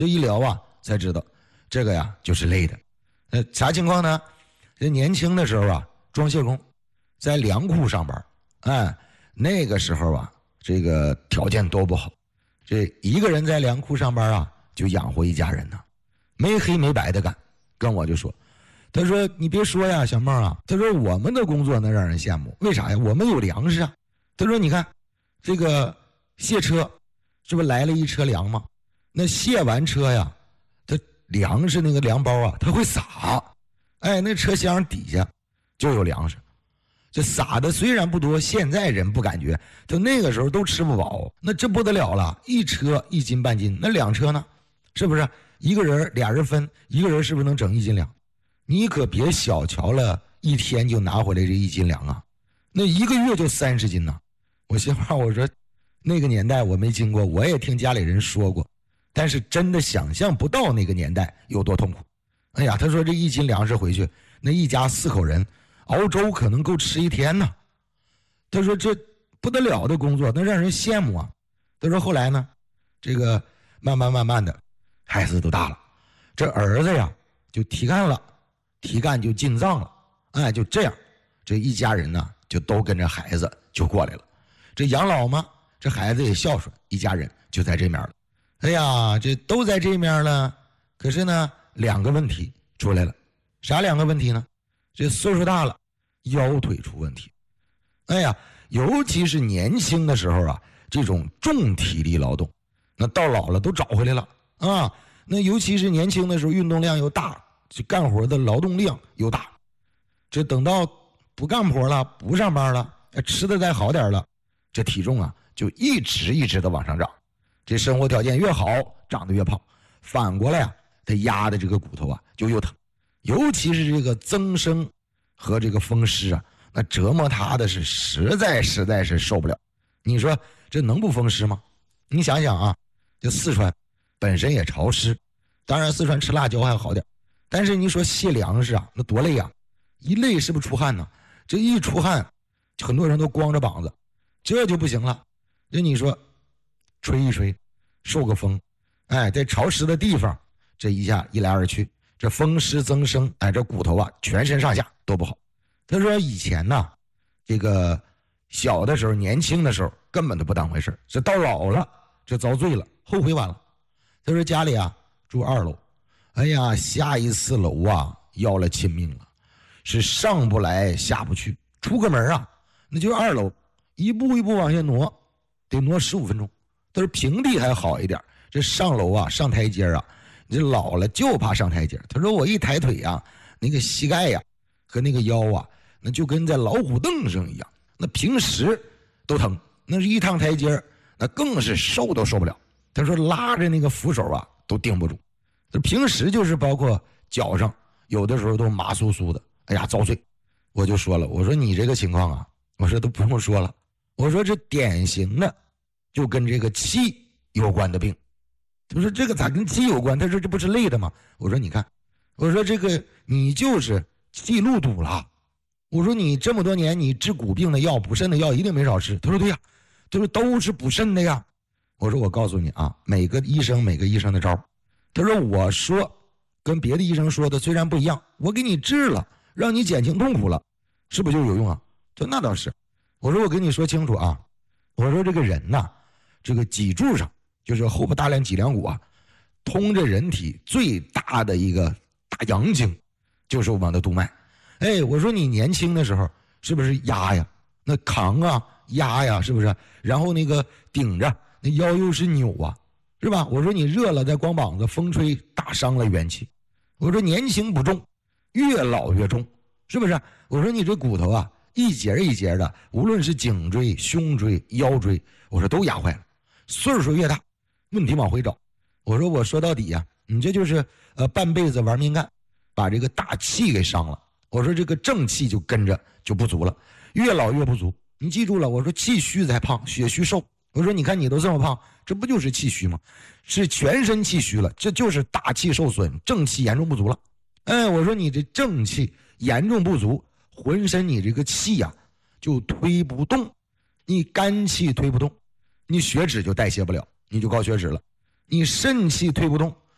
这一聊啊才知道，这个呀就是累的。啥情况呢？这年轻的时候啊，装卸工，在粮库上班，那个时候啊，这个条件都不好，这一个人在粮库上班啊，就养活一家人呢，没黑没白的干。跟我就说，他说你别说呀，小孟啊，他说我们的工作能让人羡慕，为啥呀？我们有粮食啊。他说你看，这个卸车，是不是来了一车粮吗？那卸完车呀，他粮食那个粮包啊，他会撒，那车厢底下就有粮食。这撒的虽然不多，现在人不感觉，就那个时候都吃不饱，那这不得了了，一车1斤半斤，那2车呢？是不是一个人俩人分，一个人是不是能整1斤粮？你可别小瞧了一天就拿回来这1斤粮啊，那1个月就30斤呢。我媳妇我说那个年代我没经过，我也听家里人说过，但是真的想象不到那个年代有多痛苦。哎呀，他说这1斤粮食回去，那一家4口人熬粥可能够吃1天呢。他说这不得了的工作，那让人羡慕啊。他说后来呢，这个慢慢的孩子都大了，这儿子呀就提干了，提干就进藏了，就这样，这一家人呢就都跟着孩子就过来了。这养老嘛，这孩子也孝顺，一家人就在这面了。哎呀，这都在这面了，可是呢2个问题出来了。啥2个问题呢？这岁数大了，腰腿出问题。哎呀，尤其是年轻的时候啊，这种重体力劳动，那到老了都找回来了啊。那尤其是年轻的时候运动量又大，这干活的劳动量又大，这等到不干活了，不上班了，吃的再好点了，这体重啊就一直的往上涨。这生活条件越好，长得越胖，反过来啊，他压的这个骨头啊就又疼。尤其是这个增生和这个风湿啊，那折磨他的是实在是受不了。你说这能不风湿吗？你想想啊，这四川本身也潮湿，当然四川吃辣椒还好点，但是你说卸粮食啊，那多累啊！一累是不是出汗呢？这一出汗，很多人都光着膀子，这就不行了。这你说吹一吹，受个风，在潮湿的地方，这一下一来二去，这风湿增生，这骨头啊，全身上下都不好。他说以前呢，这个小的时候，年轻的时候根本都不当回事，这到老了，这遭罪了，后悔晚了。他说家里啊住2楼，哎呀，下一次楼啊要了亲命了，是上不来下不去，出个门啊，那就2楼，一步一步往下挪，得挪15分钟。他说平地还好一点，这上楼啊上台阶啊，这老了就怕上台阶。他说我一抬腿啊，那个膝盖呀和那个腰啊，那就跟在老虎凳上一样，那平时都疼，那是一趟台阶，那更是受都受不了。他说拉着那个扶手啊都顶不住，平时就是包括脚上有的时候都麻酥酥的，哎呀遭罪。我就说了，我说你这个情况啊，我说都不用说了，我说这典型的就跟这个气有关的病。他说这个咋跟气有关？他说这不是累的吗？我说你看，我说这个你就是气路堵了。我说你这么多年你治骨病的药补肾的药一定没少吃。他说对呀，他说都是补肾的呀。我说我告诉你啊，每个医生的招。他说我说跟别的医生说的虽然不一样，我给你治了，让你减轻痛苦了，是不是就有用啊？他说那倒是。我说我跟你说清楚啊，我说这个人呐，这个脊柱上就是后部大梁脊梁骨啊，通着人体最大的一个大阳经就是我们的督脉。我说你年轻的时候是不是压呀，那扛啊压呀，是不是？然后那个顶着那腰又是扭啊，是吧？我说你热了再光膀子，风吹打伤了元气。我说年轻不重，越老越重，是不是？我说你这骨头啊一节一节的，无论是颈椎、胸椎、腰椎，我说都压坏了。岁数越大，问题往回找。我说我说到底呀，你这就是半辈子玩命干，把这个大气给伤了。我说这个正气就跟着就不足了，越老越不足。你记住了，我说气虚才胖，血虚瘦。我说你看你都这么胖，这不就是气虚吗？是全身气虚了，这就是大气受损，正气严重不足了。我说你这正气严重不足，浑身你这个气呀就推不动，你肝气推不动，你血脂就代谢不了，你就高血脂了。你肾气推不动，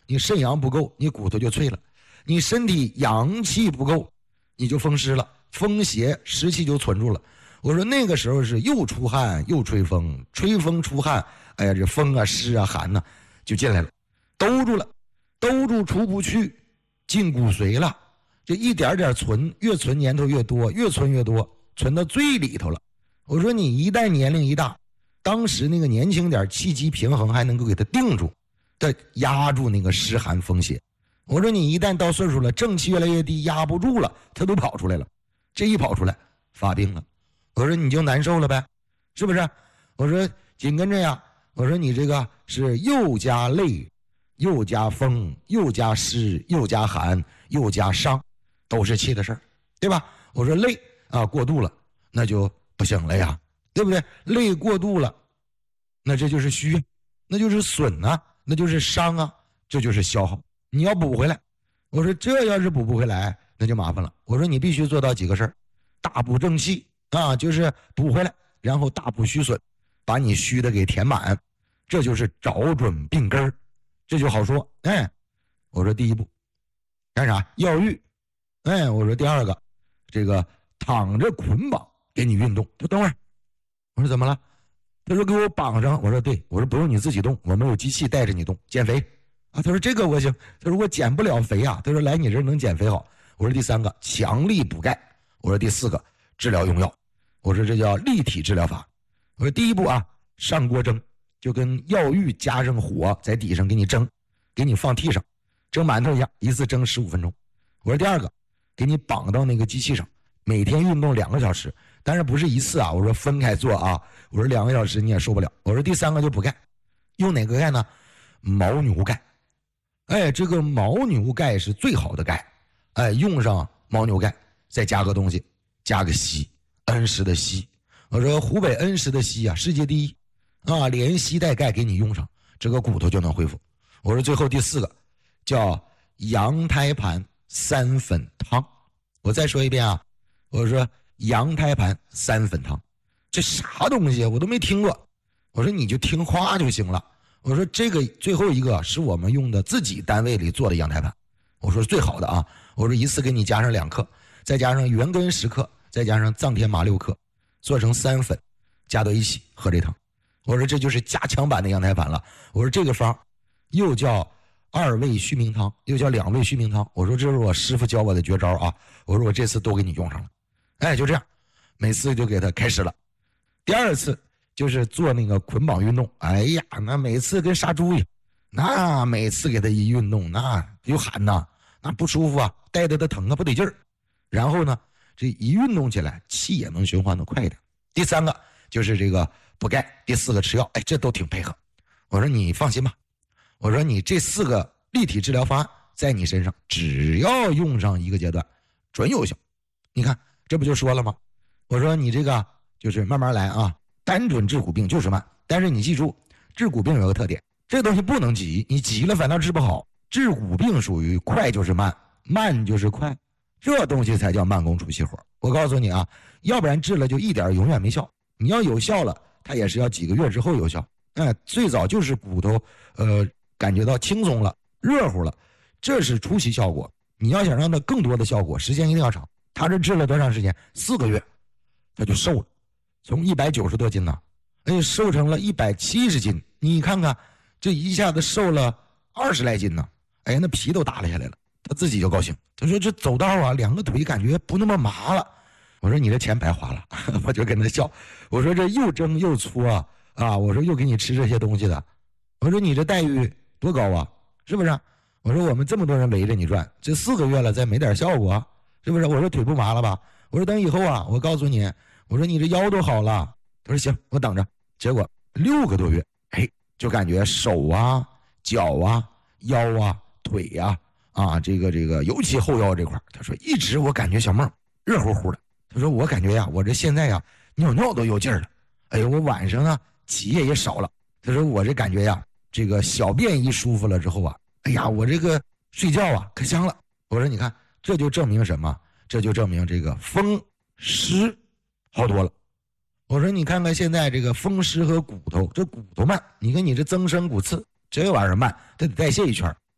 你肾阳不够，你骨头就脆了；你身体阳气不够，你就风湿了，风邪湿气就存住了。我说那个时候是又出汗又吹风，吹风出汗，哎呀，这风啊湿啊寒呐，就进来了，兜住了，兜住出不去，进骨髓了，这一点点存，越存年头越多，越存越多，存到最里头了。我说你一旦年龄一大，当时那个年轻点，气机平衡还能够给它定住，它压住那个湿寒风邪。我说你一旦到岁数了，正气越来越低，压不住了，它都跑出来了，这一跑出来发病了。我说你就难受了呗，是不是？我说紧跟着呀，我说你这个是又加累，又加风，又加湿，又加寒，又加伤，都是气的事儿，对吧？我说累啊过度了，那就不行了呀，对不对？累过度了，那这就是虚，那就是损啊，那就是伤啊，这就是消耗，你要补回来。我说这要是补不回来，那就麻烦了。我说你必须做到几个事儿：大补正气啊，就是补回来，然后大补虚损，把你虚的给填满，这就是找准病根儿，这就好说。哎，我说第一步干啥？药浴。哎，我说第二个，这个躺着捆绑给你运动。就等会儿，我说怎么了？他说给我绑上。我说对，我说不用你自己动，我们有机器带着你动，减肥啊。他说这个我行，他说我减不了肥啊。他说来你这能减肥好。我说第三个强力补钙。我说第四个治疗用药。我说这叫立体治疗法。我说第一步啊，上锅蒸，就跟药浴加上火在底上给你蒸，给你放屉上，蒸馒头一样，一次蒸15分钟。我说第二个，给你绑到那个机器上，每天运动2个小时，但是不是一次啊，我说分开做啊。我说2个小时你也受不了。我说第三个就补钙，用哪个钙呢？牦牛钙。哎，这个牦牛钙是最好的钙。哎，用上牦牛钙，再加个东西，加个硒，恩施的硒。我说湖北恩施的硒啊，世界第一啊，连硒带钙给你用上，这个骨头就能恢复。我说最后第四个叫羊胎盘3粉汤。我再说一遍啊，我说羊胎盘3粉汤，这啥东西我都没听过。我说你就听话就行了。我说这个最后一个是我们用的自己单位里做的羊胎盘，我说最好的啊。我说一次给你加上2克，再加上元根10克，再加上藏天麻6克，做成3粉，加到一起喝这汤。我说这就是加强版的羊胎盘了。我说这个方又叫2味续命汤，又叫2味续命汤。我说这是我师傅教我的绝招啊。我说我这次都给你用上了。哎，就这样，每次就给他开始了。第二次就是做那个捆绑运动。哎呀，那每次跟杀猪一样，那每次给他一运动，那又喊呐，那不舒服啊，带着他疼啊，不得劲儿。然后呢，这一运动起来，气也能循环的快一点。第三个就是这个补钙，第4个吃药。哎，这都挺配合。我说你放心吧，我说你这4个立体治疗方案在你身上，只要用上1个阶段，准有效。你看这不就说了吗？我说你这个就是慢慢来啊，单纯治骨病就是慢。但是你记住，治骨病有个特点，这东西不能急，你急了反倒治不好。治骨病属于快就是慢，慢就是快，这东西才叫慢工出细活。我告诉你啊，要不然治了就一点永远没效。你要有效了，它也是要几个月之后有效。哎，最早就是骨头感觉到轻松了，热乎了，这是初期效果。你要想让它更多的效果，时间一定要长。他这治了多长时间？4个月，他就瘦了，从190多斤呢，哎，瘦成了170斤。你看看，这一下子瘦了20来斤呢。哎，那皮都耷拉下来了，他自己就高兴。他说这走道啊，2个腿感觉不那么麻了。我说你这钱白花了，我就跟他笑。我说这又蒸又粗啊，我说又给你吃这些东西的。我说你这待遇多高啊，是不是？我说我们这么多人围着你转，这4个月了再没点效果，是不是？我说腿不麻了吧？我说等以后啊，我告诉你，我说你这腰都好了。他说行，我等着。结果6个多月，哎，就感觉手啊、脚啊、腰啊、腿呀，这个尤其后腰这块，他说一直我感觉小梦热乎乎的。他说我感觉呀，我这现在呀尿尿都有劲儿了。哎呦，我晚上啊起夜也少了。他说我这感觉呀，这个小便一舒服了之后啊，哎呀，我这个睡觉啊可香了。我说你看，这就证明什么？这就证明这个风湿好多了。我说你看看现在这个风湿和骨头，这骨头慢，你看你这增生骨刺，这玩意儿慢，它得代谢一圈。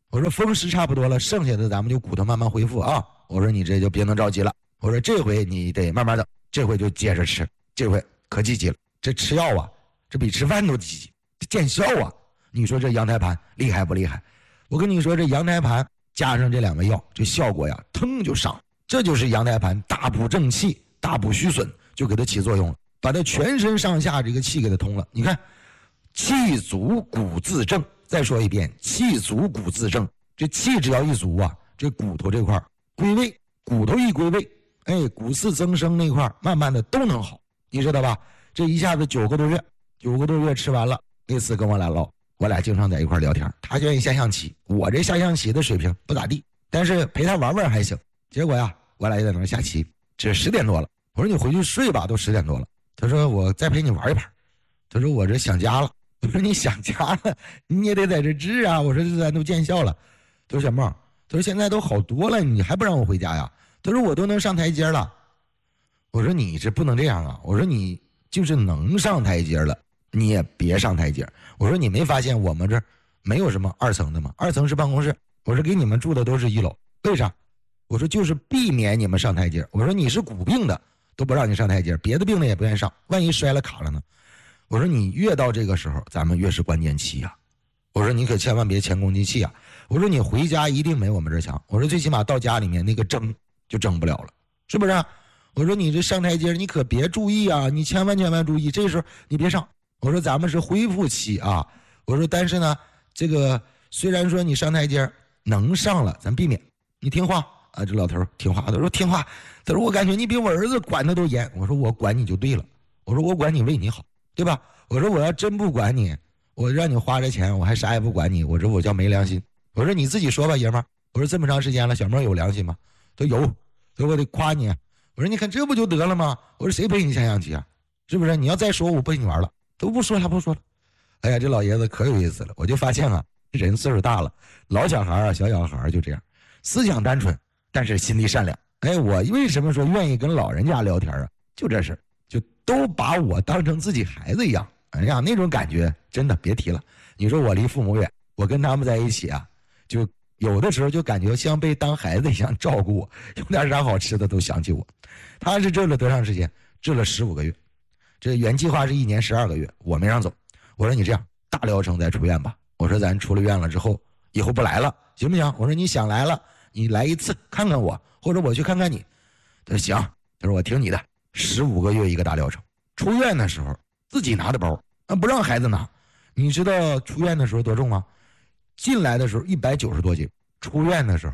我说风湿差不多了，剩下的咱们就骨头慢慢恢复啊。我说你这就别能着急了，我说这回你得慢慢的，这回就接着吃，这回可积极了，这吃药啊，这比吃饭都积极，这见效啊。你说这羊胎盘厉害不厉害？我跟你说，这羊胎盘加上这2味药，这效果呀，腾就上。这就是羊胎盘大补正气、大补虚损，就给它起作用了，把它全身上下这个气给它通了。你看，气足骨自正。再说一遍，气足骨自正。这气只要一足啊，这骨头这块归位，骨头一归位，哎，骨刺增生那块慢慢的都能好，你知道吧？这一下子9个多月吃完了。那次跟我俩唠，我俩经常在一块聊天，他愿意下象棋，我这下象棋的水平不咋地，但是陪他玩玩还行。结果呀，我俩也在那下棋，这10点多了，我说你回去睡吧，都10点多了。他说我再陪你玩一盘。他说我这想家了。我说你想家了，你也得在这治啊。我说这咱都见效了。他说小梦，他说现在都好多了，你还不让我回家呀？他说我都能上台阶了。我说你这不能这样啊。我说你就是能上台阶了，你也别上台阶。我说你没发现我们这没有什么2层的吗？2层是办公室，我说给你们住的都是1楼，为啥？我说就是避免你们上台阶。我说你是骨病的都不让你上台阶，别的病的也不愿意上，万一摔了卡了呢？我说你越到这个时候，咱们越是关键期呀。我说你可千万别前功尽弃啊。我说你回家一定没我们这强。我说最起码到家里面那个争就争不了了，是不是？我说你这上台阶你可别注意啊，你千万注意，这时候你别上。我说咱们是恢复期啊。我说但是呢，这个虽然说你上台阶能上了，咱避免。你听话啊。这老头听话，他说听话。他说我感觉你比我儿子管的都严。我说我管你就对了。我说我管你为你好，对吧？我说我要真不管你，我让你花这钱，我还啥也不管你，我这我叫没良心。我说你自己说吧，爷们儿。我说这么长时间了，小妹有良心吗？他说有。他说我得夸你。我说你看这不就得了吗？我说谁陪你下象棋啊？是不是？你要再说我不陪你玩了。都不说了。哎呀，这老爷子可有意思了。我就发现啊，人岁数大了，老小孩啊，小孩就这样，思想单纯，但是心地善良。哎，我为什么说愿意跟老人家聊天啊？就这事，就都把我当成自己孩子一样。哎呀，那种感觉真的别提了。你说我离父母远，我跟他们在一起啊，就有的时候就感觉像被当孩子一样照顾我，有点啥好吃的都想起我。他是治了多长时间？治了15个月。这原计划是1年12个月，我没让走。我说你这样大疗程再出院吧。我说咱出了院了之后，以后不来了，行不行？我说你想来了，你来一次看看我，或者我去看看你。他说行。他说我听你的。15个月一个大疗程。出院的时候自己拿的包，不让孩子拿。你知道出院的时候多重吗？进来的时候190多斤，出院的时候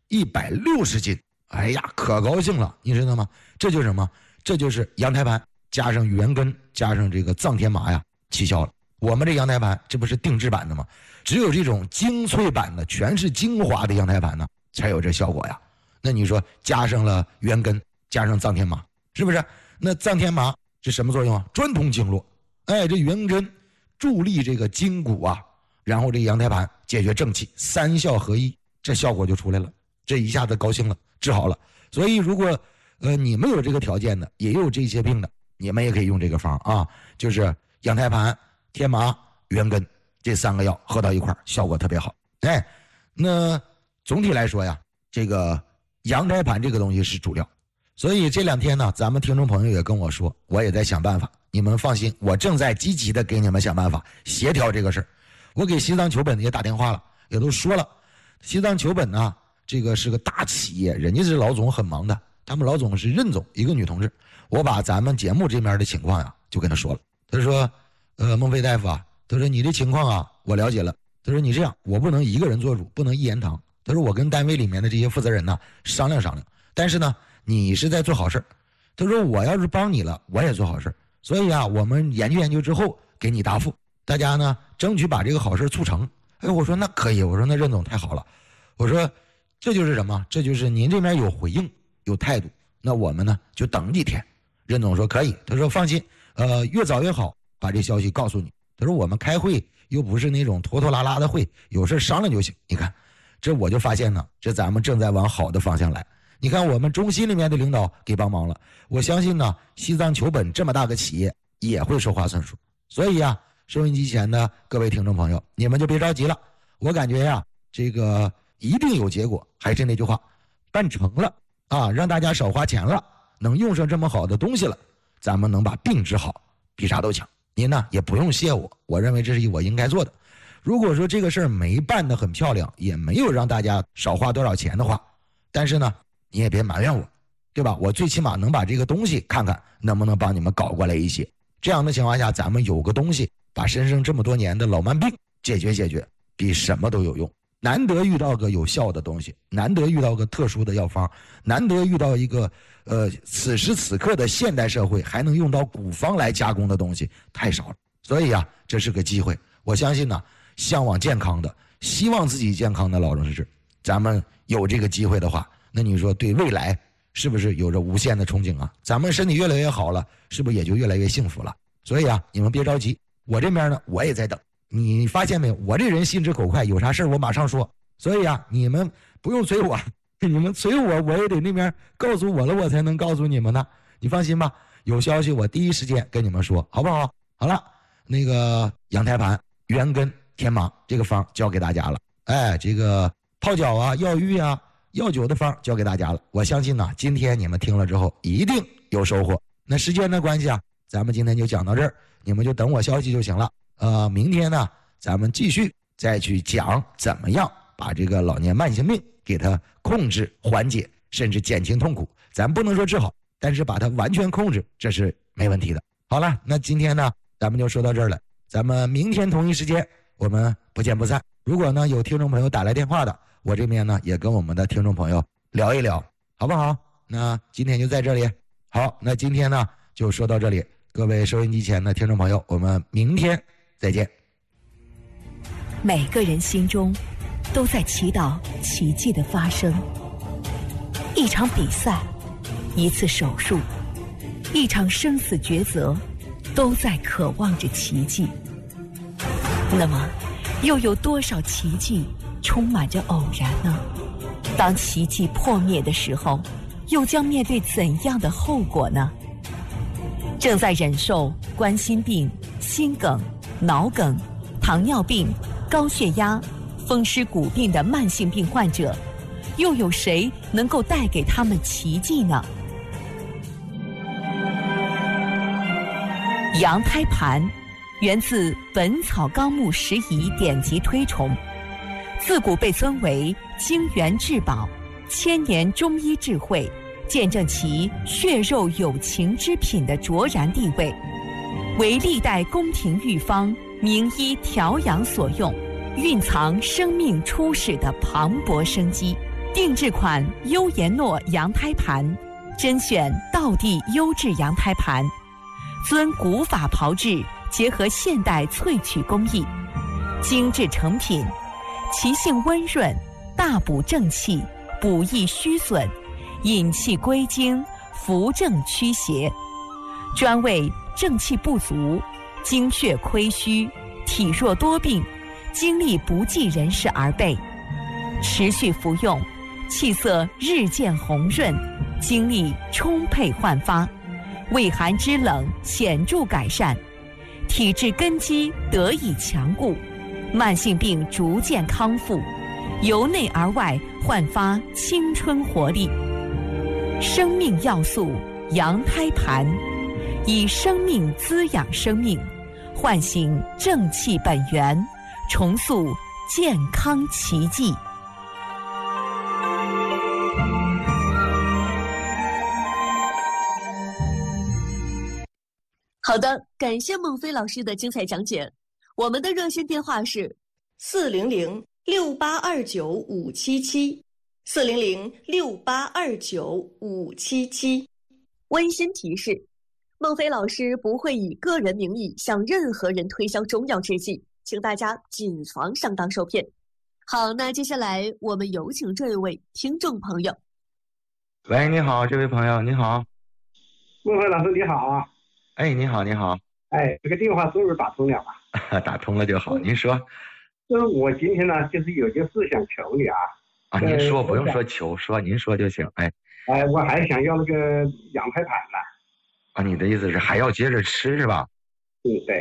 160斤。哎呀，可高兴了，你知道吗？这就是什么？这就是羊胎盘加上元根加上这个藏天麻呀，起效了。我们这羊胎盘这不是定制版的吗？只有这种精粹版的，全是精华的羊胎盘呢，才有这效果呀。那你说加上了元根，加上藏天麻，是不是？那藏天麻是什么作用啊？专通经络。哎，这元根助力这个筋骨啊，然后这羊胎盘解决正气，3效合一，这效果就出来了。这一下子高兴了，治好了。所以如果你们有这个条件的，也有这些病的，你们也可以用这个方啊，就是羊胎盘、天麻、元根这3个药合到一块，效果特别好。哎，那总体来说呀，这个羊胎盘这个东西是主料。所以这2天呢，咱们听众朋友也跟我说，我也在想办法。你们放心，我正在积极的给你们想办法，协调这个事儿。我给西藏球本也打电话了，也都说了。西藏球本呢，这个是个大企业，人家是老总很忙的，他们老总是任总，一个女同志。我把咱们节目这边的情况呀，就跟他说了。他说，孟非大夫啊，他说你这情况啊，我了解了。他说你这样，我不能一个人做主，不能一言堂。他说我跟单位里面的这些负责人呢商量商量，但是呢，你是在做好事。他说我要是帮你了，我也做好事。所以啊，我们研究研究之后给你答复，大家呢争取把这个好事促成。哎，我说那可以，我说那任总太好了。我说这就是什么？这就是您这边有回应有态度，那我们呢就等几天。任总说可以，他说放心，越早越好，把这消息告诉你。他说我们开会又不是那种拖拖拉拉的会，有事商量就行。你看，这我就发现呢，这咱们正在往好的方向来。你看我们中心里面的领导给帮忙了，我相信呢，西藏球本这么大个企业也会说话算数。所以啊，收音机前的各位听众朋友，你们就别着急了。我感觉呀， 这个一定有结果。还是那句话，办成了啊，让大家少花钱了，能用上这么好的东西了，咱们能把病治好，比啥都强。您呢也不用谢我，我认为这是我应该做的。如果说这个事儿没办得很漂亮，也没有让大家少花多少钱的话，但是呢你也别埋怨我，对吧？我最起码能把这个东西看看能不能帮你们搞过来一些。这样的情况下，咱们有个东西把身上这么多年的老慢病解决，比什么都有用。难得遇到个有效的东西，难得遇到个特殊的药方，难得遇到一个此时此刻的现代社会还能用到古方来加工的东西太少了。所以啊，这是个机会。我相信呢，向往健康的，希望自己健康的老人士，咱们有这个机会的话，那你说对未来是不是有着无限的憧憬啊？咱们身体越来越好了，是不是也就越来越幸福了？所以啊，你们别着急，我这边呢我也在等。你发现没有，我这人心直口快，有啥事我马上说。所以啊，你们不用催我，你们催我也得那边告诉我了，我才能告诉你们呢。你放心吧，有消息我第一时间跟你们说，好不好？好了，那个羊胎盘、元根、天麻这个方教给大家了。哎，这个泡脚啊、药浴啊、药酒的方教给大家了。我相信呢，今天你们听了之后一定有收获。那时间的关系啊，咱们今天就讲到这儿，你们就等我消息就行了。明天呢，咱们继续再去讲怎么样把这个老年慢性病给它控制、缓解，甚至减轻痛苦。咱不能说治好，但是把它完全控制，这是没问题的。好了，那今天呢，咱们就说到这儿了。咱们明天同一时间，我们不见不散。如果呢有听众朋友打来电话的，我这边呢也跟我们的听众朋友聊一聊，好不好？那今天就在这里。好，那今天呢就说到这里。各位收音机前的听众朋友，我们明天再见。 每个人心中都在祈祷奇迹的发生。一场比赛，一次手术，一场生死抉择，都在渴望着奇迹。那么，又有多少奇迹充满着偶然呢？当奇迹破灭的时候，又将面对怎样的后果呢？正在忍受冠心病、心梗、脑梗、糖尿病、高血压、风湿骨病的慢性病患者，又有谁能够带给他们奇迹呢？羊胎盘源自《本草纲目拾遗》典籍推崇，自古被尊为精元至宝、千年中医智慧，见证其血肉有情之品的卓然地位，为历代宫廷御方、名医调养所用，蕴藏生命初始的磅礴生机。定制款优颜诺羊胎盘，甄选道地优质羊胎盘，遵古法炮制，结合现代萃取工艺，精致成品，其性温润，大补正气，补益虚损，引气归经，扶正驱邪，专为正气不足、精血亏虚、体弱多病、精力不济人士而备。持续服用，气色日渐红润，精力充沛焕发，胃寒肢冷显著改善，体质根基得以强固，慢性病逐渐康复，由内而外焕发青春活力。生命要素羊胎盘，以生命滋养生命，唤醒正气本源，重塑健康奇迹。 好的，感谢孟非老师的精彩讲解。我们的热线电话是400-6829-577，400-6829-577。温馨提示：孟非老师不会以个人名义向任何人推销中药制剂，请大家谨防上当受骗。好，那接下来我们有请这位听众朋友。 喂，你好，这位朋友，你好。 孟非老师你好啊。 哎，你好，你好。 哎，这个电话终于打通了吧？ 打通了就好，您说。 就是我今天呢，就是有件事想求你啊。 啊，您说，不用说求，说您说就行。哎， 我还想要那个羊胎盘呢。 啊，你的意思是还要接着吃是吧？ 嗯，对。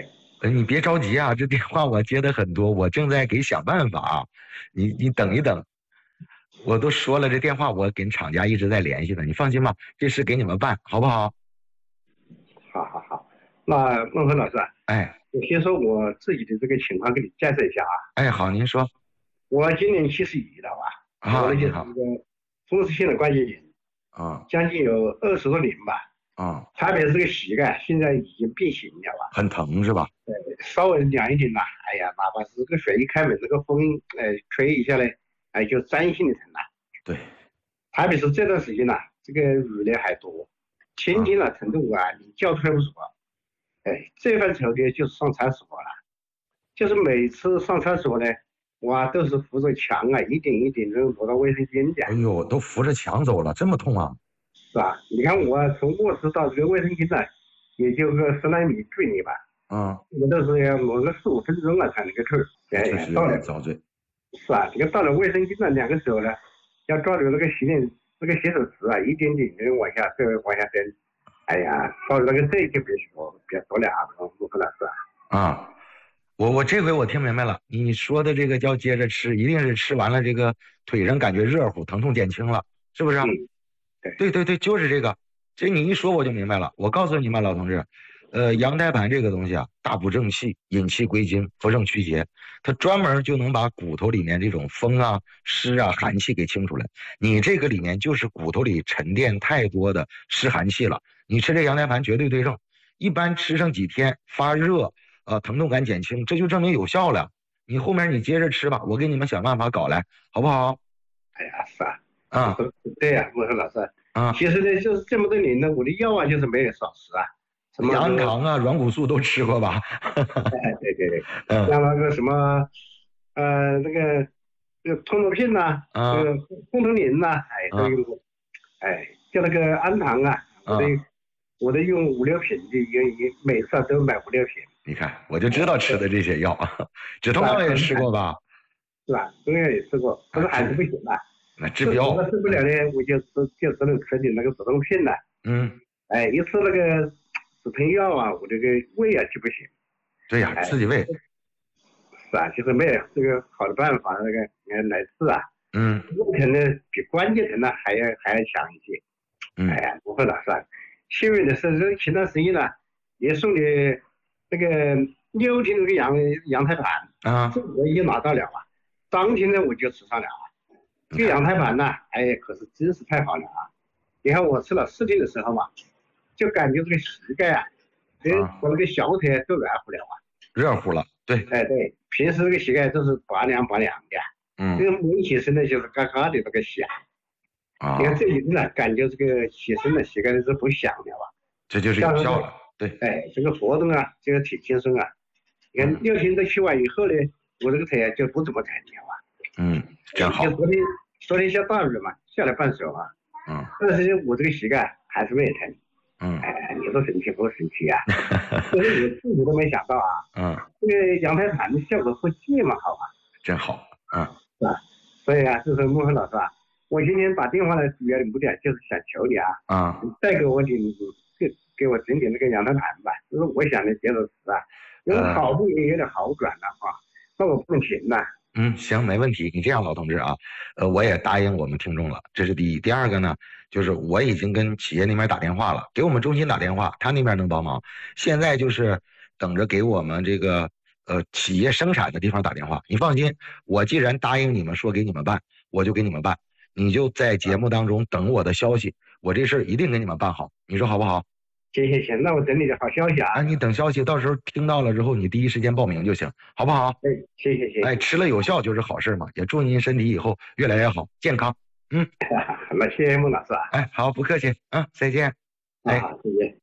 你别着急啊，这电话我接的很多，我正在给想办法啊，你等一等，我都说了，这电话我跟厂家一直在联系的，你放心吧，这事给你们办，好不好？ 好好好，那孟非老师啊， 哎， 我先说我自己的这个情况给你介绍一下啊。 哎，好，您说。 我今年71了吧，我呢就是一个风湿性的关节炎，将近有20多年吧，特别是这个膝盖现在已经变形了吧， 很疼是吧？ 对，稍微凉一点了，哎呀，哪怕是这个水一开门，这个风吹一下呢，哎，就钻心的疼了。 对， 特别是这段时间呢，这个雨呢还多，天气呢程度啊，你叫出来不说，哎，这份愁呢就是上厕所了，就是每次上厕所呢。哇，都是扶着墙啊，一点一点的挪到卫生间去。 哎呦，都扶着墙走了，这么痛啊？ 是啊，你看我从卧室到这个卫生间呢，也就个10来米距离吧。我都是要挪个4、5分钟啊才能够去。 确实有点遭罪。 是啊，这个到了卫生间呢，2个手呢，要抓住那个洗手池啊，一点点的往下蹬。哎呀，到了那个这就别说了啊，孟非老师啊。我这回我听明白了，你说的这个叫接着吃，一定是吃完了这个腿上感觉热乎，疼痛减轻了，是不是？对，就是这个。这你一说我就明白了。我告诉你们老同志，羊胎盘这个东西啊，大补正气，引气归经，扶正祛邪，它专门就能把骨头里面这种风啊、湿啊、寒气给清出来。你这个里面就是骨头里沉淀太多的湿寒气了，你吃这羊胎盘绝对对症。一般吃上几天发热。疼痛感减轻，这就证明有效了。你后面你接着吃吧，我给你们想办法搞来，好不好？ 哎呀，是啊，对呀，孟非老师其实呢，就是这么多年呢，我的药啊，就是没有少吃啊， 什么安糖啊、软骨素都吃过吧？ 对，像那个什么，那个通络片呐，这个风头灵呐，哎，都用过，哎，就那个安糖啊，我得用5、6瓶的，也每次都买5、6瓶。 你看，我就知道吃的这些药，止痛药也吃过吧？ 是吧？中药也吃过，可是还是不行啊。 那治不药， 治不了呢，我就只能吃点那个止痛片了。哎，一吃那个止痛药啊，我这个胃啊就不行。 对呀，刺激胃。 是啊，就是没有这个好的办法，那个来治啊。胃疼呢，比关节疼呢还要强一些。哎呀，不会老师啊。幸运的是，前段时间呢，也送的那个6天这个羊胎盘这我已经拿到了啊。当天呢我就吃上了啊。这个羊胎盘呢，哎，可是真是太好了啊！你看我吃了4天的时候嘛，就感觉这个膝盖啊，我那个小腿都软乎了啊， 热乎了。对， 哎对，平时这个膝盖都是拔凉的，这个摸起身呢就是嘎嘎的那个响。你看这几天呢，感觉这个起身的膝盖是不响了啊， 这就是有效了。对， 哎，这个活动啊，这个挺轻松啊。你看6天都吃完以后呢，我这个腿啊就不怎么疼了啊。 真好。 昨天下大雨嘛，下了半宿啊。但是我这个膝盖还是没有疼。哎，你说神奇不神奇啊？这是我自己都没想到啊。这个羊胎盘的效果会这么好啊？ 真好。 是吧？所以啊，就是孟非老师啊。我今天打电话的主要的目的就是想求你啊，再给我给我整点那个羊胎盘吧，就是我想的接着吃啊，因为好不容易有点好转了啊，那我不能停呐。 行，没问题。你这样，老同志啊，我也答应我们听众了，这是第一。第二个呢，就是我已经跟企业那边打电话了，给我们中心打电话，他那边能帮忙。现在就是等着给我们这个企业生产的地方打电话。你放心，我既然答应你们说给你们办，我就给你们办。你就在节目当中等我的消息，我这事儿一定给你们办好，你说好不好？ 行，那我等你的好消息啊！ 你等消息，到时候听到了之后，你第一时间报名就行，好不好？ 谢谢。 哎，吃了有效就是好事嘛，也祝您身体以后越来越好，健康。 那谢谢孟老师啊！ 哎，好，不客气，再见。 再见。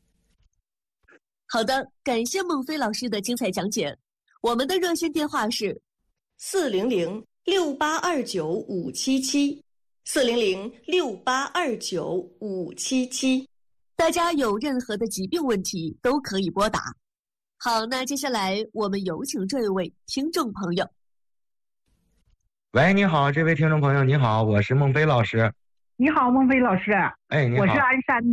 好的，感谢孟非老师的精彩讲解。我们的热线电话是400-6829-577，400-6829-577。大家有任何的疾病问题都可以拨打。好，那接下来我们有请这位听众朋友。 喂，你好，这位听众朋友，你好，我是孟非老师。 你好，孟非老师。 哎，你好， 我是鞍山的。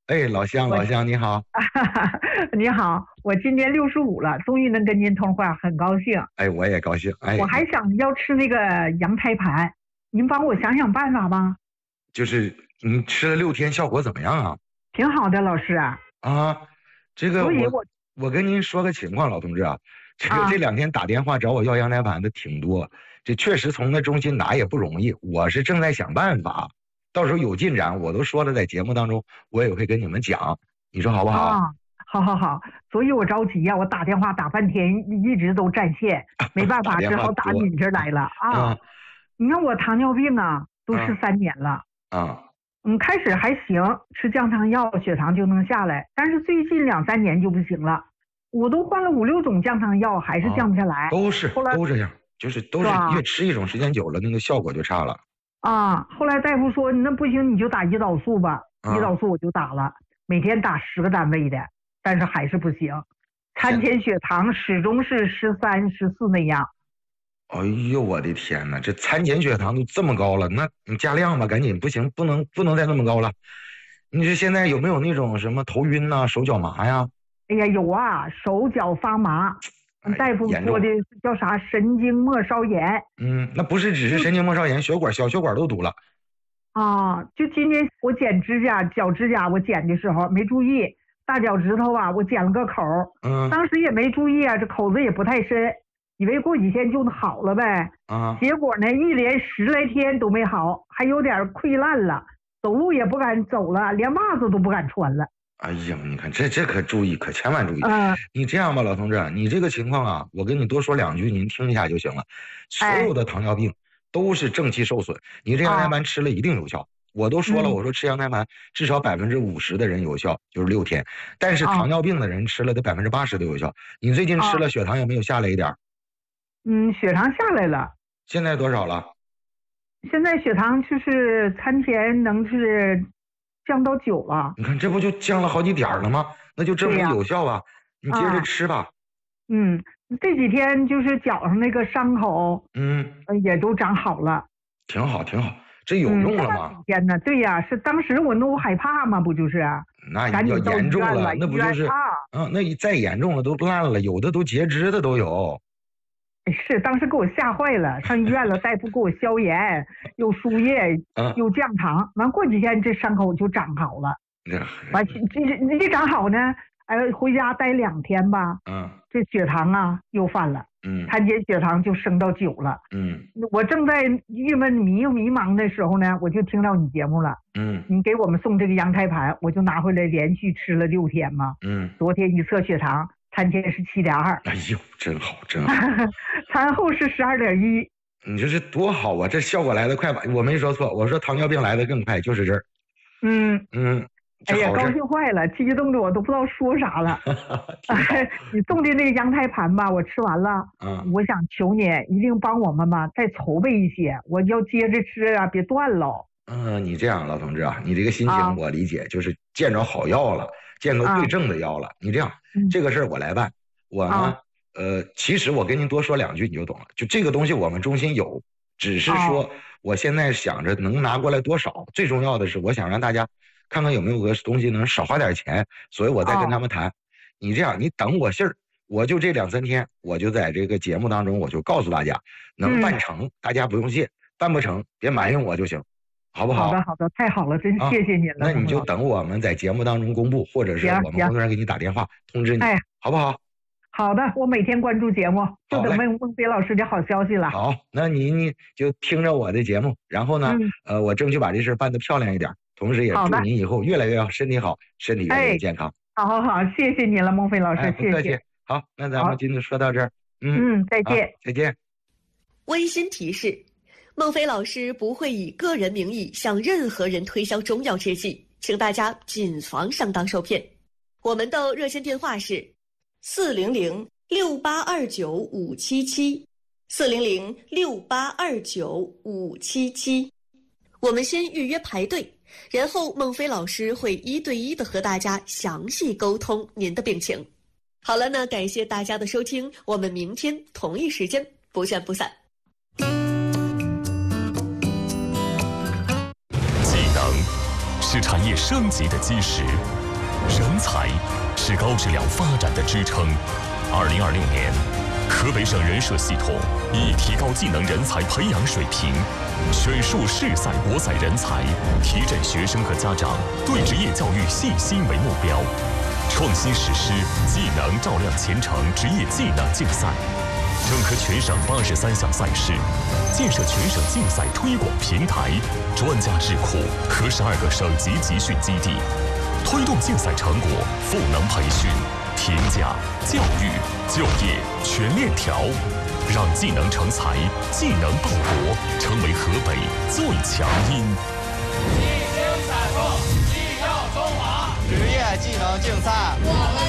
哎，老乡你好。 你好，我今年65了，终于能跟您通话，很高兴。 哎，我也高兴。哎， 我还想要吃那个羊胎盘，您帮我想想办法吧。 就是你吃了6天，效果怎么样啊？ 挺好的，老师啊。 啊，这个我跟您说个情况，老同志啊，这2天打电话找我要羊胎盘的挺多，这确实从那中心拿也不容易，我是正在想办法。到时候有进展，我都说了，在节目当中我也会跟你们讲，你说好不好？ 啊，好，所以我着急呀，我打电话打半天，一直都占线，没办法，只好打你这儿来了啊。你看我糖尿病啊，都吃3年了啊。 开始还行，吃降糖药血糖就能下来，但是最近2、3年就不行了，我都换了5、6种降糖药，还是降不下来。 都这样，就是都是越吃一种时间久了，那个效果就差了。 啊，后来大夫说那不行，你就打胰岛素吧。胰岛素我就打了，每天打10个单位的，但是还是不行。餐前血糖始终是13、14那样。 哎呦我的天哪，这餐前血糖都这么高了，那你加量吧，赶紧，不行，不能再那么高了。你这现在有没有那种什么头晕呐、手脚麻呀？ 哎呀，有啊，手脚发麻。大夫说的叫啥神经末梢炎。 那不是只是神经末梢炎，小血管都堵了。 啊，就今年我剪指甲，脚指甲我剪的时候没注意，大脚趾头啊我剪了个口。当时也没注意啊，这口子也不太深，以为过几天就好了呗。结果呢，一连10来天都没好，还有点溃烂了，走路也不敢走了，连袜子都不敢穿了。 哎呀，你看这可注意，可千万注意。你这样吧，老同志，你这个情况啊，我跟你多说2句，您听一下就行了。所有的糖尿病都是正气受损，你这羊胎盘吃了一定有效。我都说了，我说吃羊胎盘至少50%的人有效，就是6天。但是糖尿病的人吃了得80%都有效。你最近吃了血糖有没有下来一点？ 血糖下来了。 现在多少了？ 现在血糖就是餐前能是降到9了。 你看这不就降了好几点了吗？那就证明有效啊。你接着吃吧。 这几天就是脚上那个伤口，也都长好了。 挺好，这有用了吗？ 天哪，对呀，是当时我弄害怕嘛，不就是？ 那你要严重了，那不就是？那再严重了都烂了，有的都截肢的都有。 是，当时给我吓坏了，上医院了，大夫给我消炎，又输液，又降糖，完过几天这伤口就长好了。完这长好呢，回家待2天吧，这血糖啊又犯了，餐前血糖就升到9了。我正在郁闷迷茫的时候呢，我就听到你节目了。你给我们送这个羊胎盘，我就拿回来连续吃了6天嘛。昨天一测血糖，餐前是7.2。 哎呦，真好。 餐后是12.1。 你这是多好啊！这效果来得快吧？我没说错，我说糖尿病来得更快，就是这儿。 哎呀，高兴坏了，激动的我都不知道说啥了。你送的那个羊胎盘吧，我吃完了。我想求你一定帮我们吧，再筹备一些，我要接着吃啊，别断了。 你这样，老同志啊，你这个心情我理解，就是见着好药了，见到对症的药了。你这样，这个事儿我来办。我呢，其实我跟您多说2句你就懂了。就这个东西我们中心有，只是说我现在想着能拿过来多少。最重要的是，我想让大家看看有没有个东西能少花点钱，所以我再跟他们谈。你这样，你等我信儿，我就这2、3天，我就在这个节目当中，我就告诉大家，能办成，大家不用谢；办不成，别埋怨我就行，好不好？ 好的，太好了，真谢谢您了。 那你就等我们在节目当中公布，或者是我们工作人员给你打电话通知你，好不好？ 好的，我每天关注节目，就等孟非老师的好消息了。 好，那你就听着我的节目，然后呢，我争取把这事办得漂亮一点。同时也祝您以后越来越好，身体好，身体越来越健康。 好，谢谢您了，孟非老师， 不客气。好，那咱们今天说到这儿。 再见。 再见。 温馨提示：孟非老师不会以个人名义向任何人推销中药制剂，请大家谨防上当受骗。我们的热线电话是400-6829-577，400-6829-577。我们先预约排队，然后孟非老师会1对1的和大家详细沟通您的病情。好了，那感谢大家的收听，我们明天同一时间不见不散。 技能是产业升级的基石，人才是高质量发展的支撑。2026年，河北省人社系统以提高技能人才培养水平，选树市赛国赛人才，提振学生和家长对职业教育信心为目标，创新实施技能照亮前程职业技能竞赛，整合全省83项赛事，建设全省竞赛推广平台、专家智库和12个省级集训基地，推动竞赛成果赋能培训、评价、教育、就业全链条，让技能成才、技能报国成为河北最强音。 精彩不，技耀中华，职业技能竞赛。